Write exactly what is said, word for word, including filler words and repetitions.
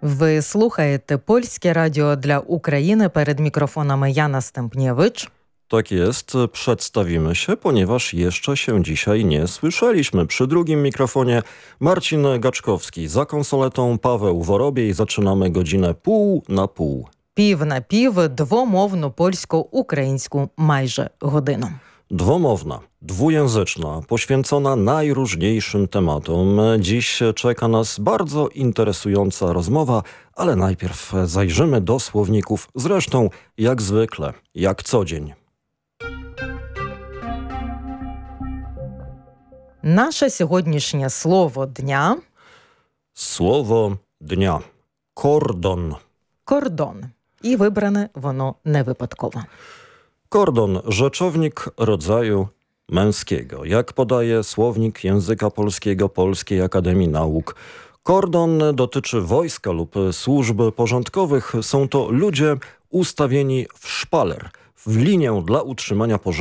Ви слухаєте Польське радіо для України. Перед mikrofonami Jana Stępniewicz. Tak jest, przedstawimy się, ponieważ jeszcze się dzisiaj nie słyszeliśmy. Przy drugim mikrofonie Marcin Gaczkowski, za konsoletą Paweł Worobiej. Zaczynamy godzinę pół na pół. Пів на пів, двомовну польсько-українську майже годину. Dwomowna, dwujęzyczna, poświęcona najróżniejszym tematom. Dziś czeka nas bardzo interesująca rozmowa, ale najpierw zajrzymy do słowników, zresztą jak zwykle, jak co dzień. Наше сьогоднішнє слово дня Słowo dnia. Kordon. – кордон. І вибране воно не випадково. Kordon, rzeczownik rodzaju męskiego. Jak podaje słownik języka polskiego Polskiej Akademii Nauk, kordon dotyczy wojska lub służb porządkowych. Są to ludzie ustawieni w szpaler, w linię dla utrzymania porządku